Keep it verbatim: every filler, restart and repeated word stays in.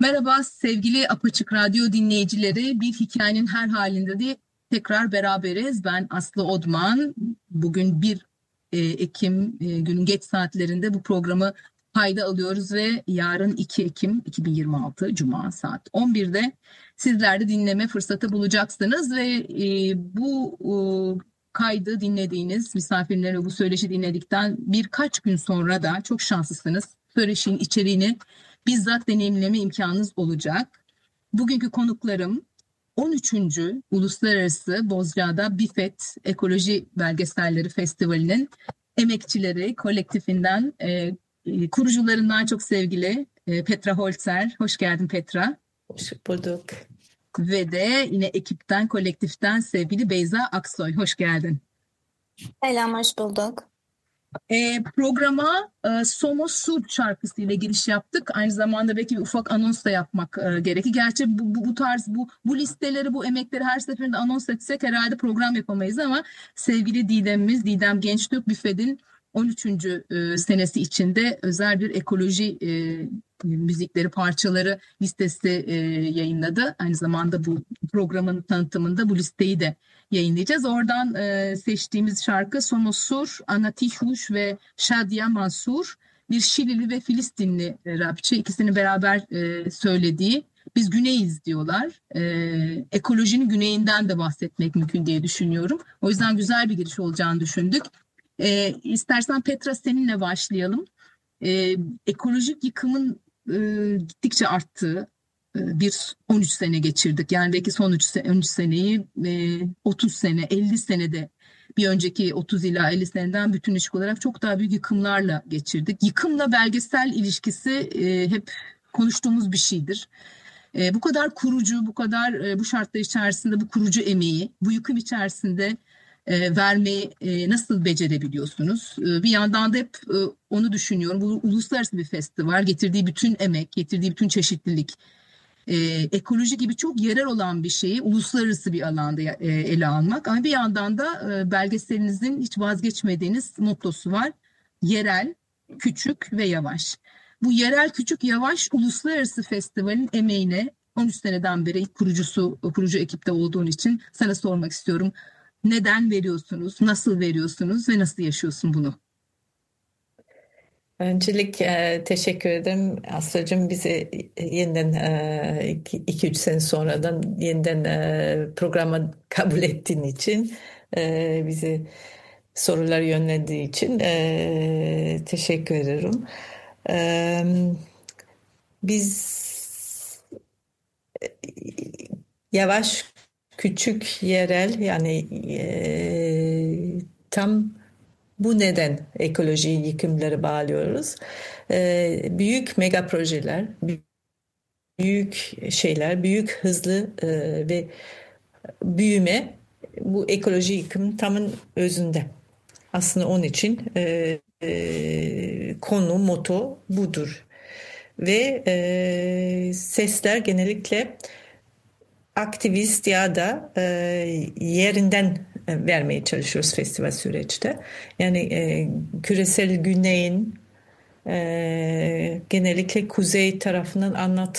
Merhaba sevgili Apaçık Radyo dinleyicileri. Bir hikayenin her halinde de tekrar beraberiz. Ben Aslı Odman. Bugün bir e, Ekim e, günün geç saatlerinde bu programı kayda alıyoruz ve yarın iki Ekim iki bin yirmi altı Cuma saat on birde sizler de dinleme fırsatı bulacaksınız ve e, bu e, kaydı dinlediğiniz misafirleri bu söyleşi dinledikten birkaç gün sonra da çok şanslısınız. Söyleşinin içeriğini bizzat deneyimleme imkanınız olacak. Bugünkü konuklarım on üçüncü. Uluslararası Bozcaada BİFET Ekoloji Belgeselleri Festivali'nin emekçileri kolektifinden, e, e, kurucularından çok sevgili e, Petra Holzer. Hoş geldin Petra. Hoş bulduk. Ve de yine ekipten, kolektiften sevgili Beyza Aksoy. Hoş geldin. Selam, hoş bulduk. E, programa e, Somos Sur şarkısıyla giriş yaptık. Aynı zamanda belki bir ufak anons da yapmak e, gerekir. Gerçi bu, bu, bu tarz bu, bu listeleri, bu emekleri her seferinde anons etsek herhalde program yapamayız ama sevgili Didem'imiz, Didem Gençtürk BİFET'in on üçüncü. E, senesi içinde özel bir ekoloji e, müzikleri, parçaları listesi e, yayınladı. Aynı zamanda bu programın tanıtımında bu listeyi de yayınlayacağız. Oradan e, seçtiğimiz şarkı Somos Sur, Anatihuş ve Shadia Mansur, bir Şilili ve Filistinli e, rapçi, ikisini beraber e, söylediği Biz Güneyiz diyorlar. E, ekolojinin güneyinden de bahsetmek mümkün diye düşünüyorum. O yüzden güzel bir giriş olacağını düşündük. E, istersen Petra seninle başlayalım. E, ekolojik yıkımın e, gittikçe arttığı bir on üç sene geçirdik. Yani belki son üç seneyi otuz sene, elli senede bir önceki otuz ila elli seneden bütünleşik olarak çok daha büyük yıkımlarla geçirdik. Yıkımla belgesel ilişkisi hep konuştuğumuz bir şeydir. Bu kadar kurucu, bu kadar bu şartlar içerisinde bu kurucu emeği, bu yıkım içerisinde vermeyi nasıl becerebiliyorsunuz? Bir yandan da hep onu düşünüyorum. Bu uluslararası bir festival, getirdiği bütün emek, getirdiği bütün çeşitlilik, e, ekoloji gibi çok yerel olan bir şeyi uluslararası bir alanda e, ele almak. Ama bir yandan da e, belgeselinizin hiç vazgeçmediğiniz mottosu var. Yerel, küçük ve yavaş. Bu yerel, küçük, yavaş uluslararası festivalin emeğine on üç seneden beri ilk kurucusu, kurucu ekipte olduğun için sana sormak istiyorum. Neden veriyorsunuz, nasıl veriyorsunuz ve nasıl yaşıyorsun bunu? Öncelik e, teşekkür ederim Aslı'cığım, bizi yeniden e, iki üç sene sonradan yeniden e, programa kabul ettiğin için, e, bizi sorular yönlendiği için e, teşekkür ederim. E, biz e, yavaş, küçük, yerel, yani e, tam bu neden ekoloji yıkımları bağlıyoruz. Ee, büyük mega projeler, büyük şeyler, büyük hızlı e, ve büyüme bu ekoloji yıkım tamın özünde. Aslında onun için e, e, konu, moto budur. Ve e, sesler genellikle aktivist ya da e, yerinden e, vermeye çalışıyoruz festival süreçte. Yani e, küresel güneyin e, genellikle kuzey tarafından anlat